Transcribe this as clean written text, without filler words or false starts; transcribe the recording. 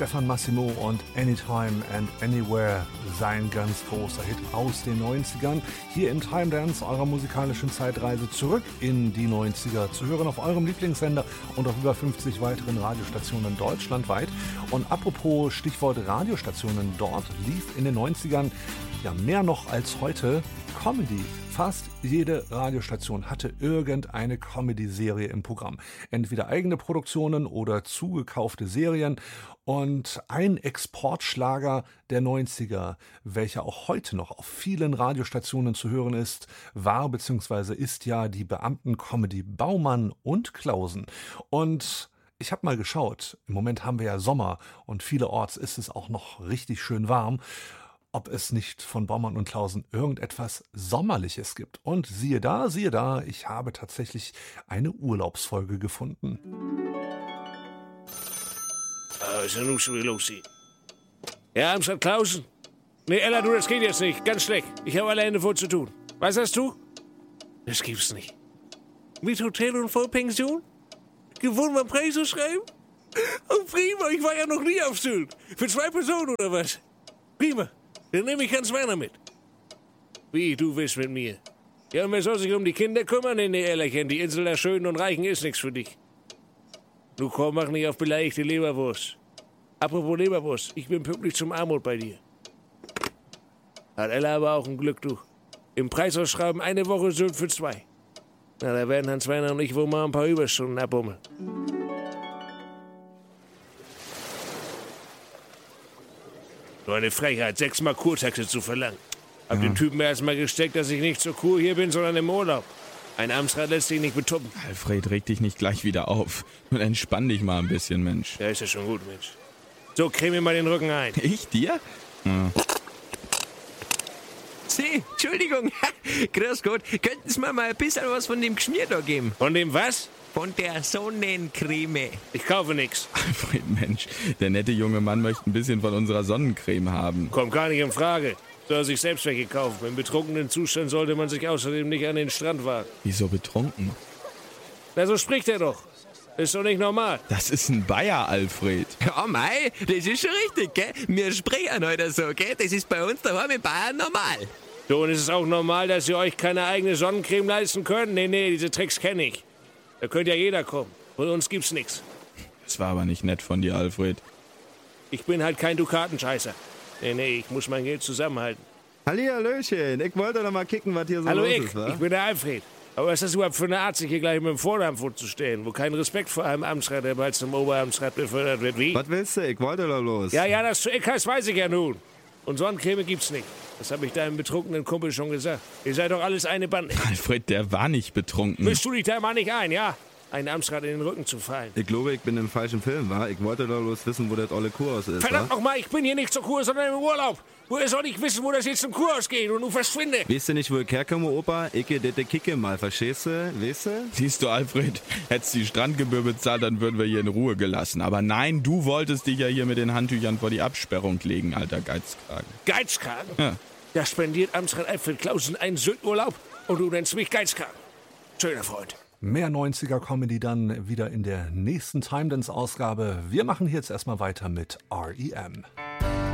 Stefan Massimo und Anytime and Anywhere, sein ganz großer Hit aus den 90ern. Hier im Time Dance eurer musikalischen Zeitreise zurück in die 90er. Zu hören auf eurem Lieblingssender und auf über 50 weiteren Radiostationen deutschlandweit. Und apropos Stichwort Radiostationen, dort lief in den 90ern ja mehr noch als heute Comedy. Fast jede Radiostation hatte irgendeine Comedy-Serie im Programm. Entweder eigene Produktionen oder zugekaufte Serien. Und ein Exportschlager der 90er, welcher auch heute noch auf vielen Radiostationen zu hören ist, war bzw. ist ja die Beamten-Comedy Baumann und Klausen. Und ich habe mal geschaut, im Moment haben wir ja Sommer und vielerorts ist es auch noch richtig schön warm, ob es nicht von Baumann und Klausen irgendetwas Sommerliches gibt. Und siehe da, ich habe tatsächlich eine Urlaubsfolge gefunden. Ist ja nun schon wieder los hier. Ja, Amstadt Klausen? Nee, Ella, du, das geht jetzt nicht. Ganz schlecht. Ich habe alle Hände voll zu tun. Was hast du? Das gibt's nicht. Mit Hotel und Vollpension? Gewohnt beim Preis zu schreiben? Oh, prima. Ich war ja noch nie auf Sylt. Für 2 Personen oder was? Prima. Dann nehme ich Hans Werner mit. Wie, du willst mit mir? Ja, und wer soll sich um die Kinder kümmern? Nee, Ellerchen, die Insel der Schönen und Reichen ist nichts für dich. Du komm, mach nicht auf beleidigte Leberwurst. Apropos Leberwurst, ich bin pünktlich zum Armut bei dir. Hat Ella aber auch ein Glück, du. Im Preisausschreiben 1 Woche Sylt für 2. Na, da werden Hans Werner und ich wohl mal ein paar Überstunden abbummeln. So eine Frechheit, 6-mal Kurtaxe zu verlangen. Hab den Typen erstmal gesteckt, dass ich nicht zur Kur hier bin, sondern im Urlaub. Ein Amtsrat lässt sich nicht betuppen. Alfred, reg dich nicht gleich wieder auf. Und entspann dich mal ein bisschen, Mensch. Ja, ist ja schon gut, Mensch. So, creme mir mal den Rücken ein. Ich dir? Ja. Sie, Entschuldigung. Grüß Gott. Könnten Sie mir mal ein bisschen was von dem Geschmier da geben? Von dem was? Von der Sonnencreme. Ich kaufe nix. Alfred, Mensch, der nette junge Mann möchte ein bisschen von unserer Sonnencreme haben. Kommt gar nicht in Frage. Soll er sich selbst welche kaufen. Im betrunkenen Zustand sollte man sich außerdem nicht an den Strand wagen. Wieso betrunken? Na, so spricht er doch. Ist doch nicht normal. Das ist ein Bayer, Alfred. Ja, mei, das ist schon richtig, gell? Wir sprechen heute so, gell? Das ist bei uns daheim in Bayern normal. So, und ist es auch normal, dass ihr euch keine eigene Sonnencreme leisten könnt? Nee, diese Tricks kenne ich. Da könnte ja jeder kommen. Von uns gibt's nichts. Das war aber nicht nett von dir, Alfred. Ich bin halt kein Dukatenscheißer. Nee, ich muss mein Geld zusammenhalten. Hallihallöchen, ich wollte doch mal kicken, was hier so Hallo, los ich ist, wa? Ich bin der Alfred. Aber was ist das überhaupt für eine Art, sich hier gleich mit dem Vornamen vorzustellen, wo kein Respekt vor einem Amtsrat, der bald zum Oberamtsrat befördert wird, wie? Was willst du? Ich wollte doch los. Ja, das zu Eck heißt, weiß ich ja nun. Und Sonnencreme gibt's nicht. Das habe ich deinem betrunkenen Kumpel schon gesagt. Ihr seid doch alles eine Bande. Alfred, der war nicht betrunken. Mischst du dich da mal nicht ein, ja? Einen Amtsrat in den Rücken zu fallen. Ich glaube, ich bin im falschen Film, wa? Ich wollte doch bloß wissen, wo das olle Kurhaus ist, Verdammt wa? nochmal, ich bin hier nicht zur Kur, sondern im Urlaub. Woher soll ich wissen, wo das jetzt zum Kurhaus geht und du verschwinde? Weißt du nicht, wo ich herkomme, Opa? Ich geh dette kicke mal, verstehst du? Weißt du? Siehst du, Alfred, hättest du die Strandgebühr bezahlt, dann würden wir hier in Ruhe gelassen. Aber nein, du wolltest dich ja hier mit den Handtüchern vor die Absperrung legen, alter Geizkragen. Geizkragen? Ja. Da spendiert Amtsrat Alfred Klausen einen Sylturlaub und du nennst mich Geizkragen. Schöner Freund. Mehr 90er-Comedy dann wieder in der nächsten Time-Dance-Ausgabe. Wir machen jetzt erstmal weiter mit R.E.M.